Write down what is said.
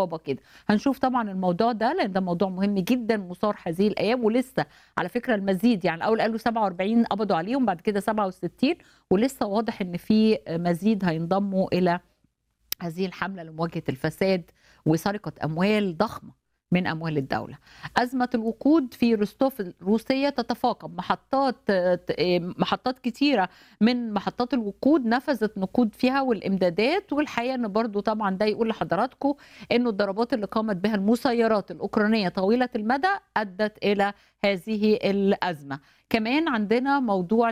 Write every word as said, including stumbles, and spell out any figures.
رقابه كده. هنشوف طبعا الموضوع ده لان ده موضوع مهم جدا مثار هذه الايام، ولسه على فكره المزيد، يعني الاول قالوا سبعة وأربعين قبضوا عليهم، بعد كده سبعة وستين، ولسه واضح ان في مزيد هينضموا الى هذه الحملة لمواجهة الفساد وسرقة أموال ضخمة من أموال الدولة. أزمة الوقود في روستوف الروسية تتفاقم، محطات محطات كتيرة من محطات الوقود نفذت نقود فيها والإمدادات، والحقيقة أن برضو طبعا ده يقول لحضراتكم أنه الضربات اللي قامت بها المسيرات الأوكرانية طويلة المدى أدت إلى هذه الأزمة. كمان عندنا موضوع